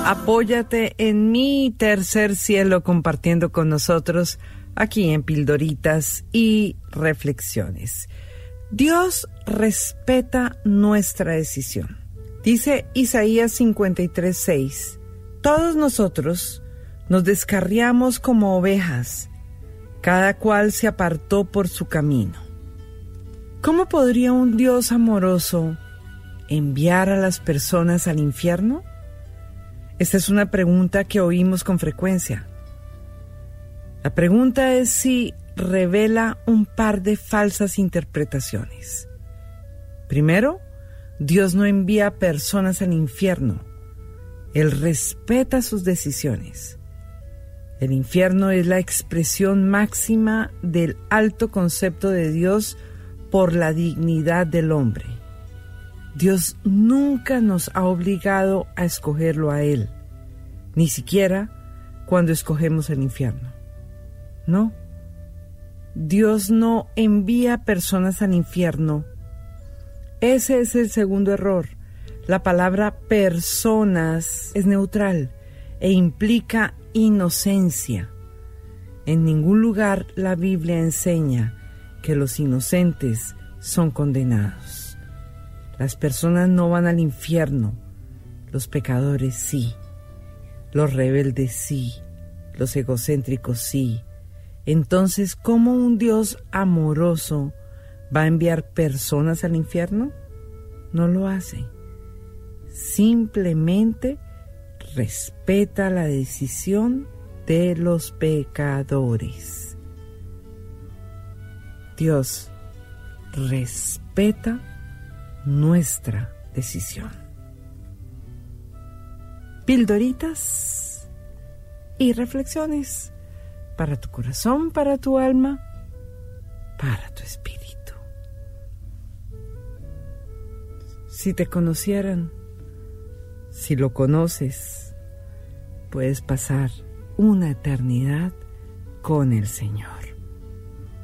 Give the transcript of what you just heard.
Apóyate en mi tercer cielo compartiendo con nosotros aquí en Pildoritas y Reflexiones. Dios respeta nuestra decisión. Dice Isaías 53:6, todos nosotros nos descarriamos como ovejas, cada cual se apartó por su camino. ¿Cómo podría un Dios amoroso enviar a las personas al infierno? Esta es una pregunta que oímos con frecuencia. La pregunta es si revela un par de falsas interpretaciones. Primero, Dios no envía personas al infierno. Él respeta sus decisiones. El infierno es la expresión máxima del alto concepto de Dios por la dignidad del hombre. Dios nunca nos ha obligado a escogerlo a Él, ni siquiera cuando escogemos el infierno. No, Dios no envía personas al infierno. Ese es el segundo error. La palabra personas es neutral e implica inocencia. En ningún lugar la Biblia enseña que los inocentes son condenados. Las personas no van al infierno, los pecadores sí, los rebeldes sí, los egocéntricos sí. Entonces, ¿cómo un Dios amoroso va a enviar personas al infierno? No lo hace. Simplemente respeta la decisión de los pecadores. Dios respeta nuestra decisión. Pildoritas y reflexiones para tu corazón, para tu alma, para tu espíritu. Si te conocieran, si lo conoces, puedes pasar una eternidad con el Señor.